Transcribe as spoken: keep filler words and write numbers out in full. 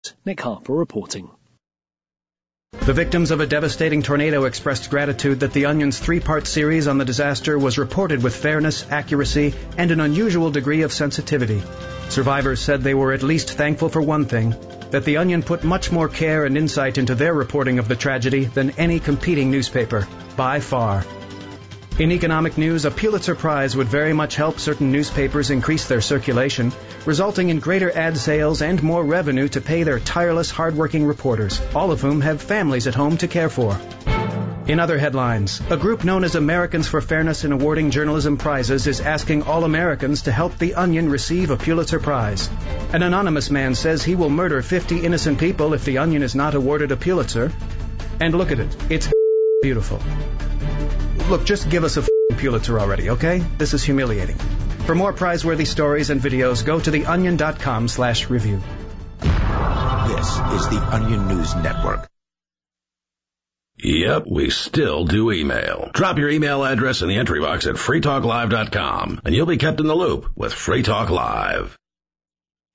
Nick Harper reporting. The victims of a devastating tornado expressed gratitude that The Onion's three-part series on the disaster was reported with fairness, accuracy, and an unusual degree of sensitivity. Survivors said they were at least thankful for one thing, that The Onion put much more care and insight into their reporting of the tragedy than any competing newspaper, by far. In economic news, a Pulitzer Prize would very much help certain newspapers increase their circulation, resulting in greater ad sales and more revenue to pay their tireless, hard-working reporters, all of whom have families at home to care for. In other headlines, a group known as Americans for Fairness in Awarding Journalism Prizes is asking all Americans to help The Onion receive a Pulitzer Prize. An anonymous man says he will murder fifty innocent people if The Onion is not awarded a Pulitzer. And look at it. It's beautiful. Look, just give us a Pulitzer already, okay? This is humiliating. For more prize-worthy stories and videos, go to theonion.com slash review. This is the Onion News Network. Yep, we still do email. Drop your email address in the entry box at free talk live dot com, and you'll be kept in the loop with Free Talk Live.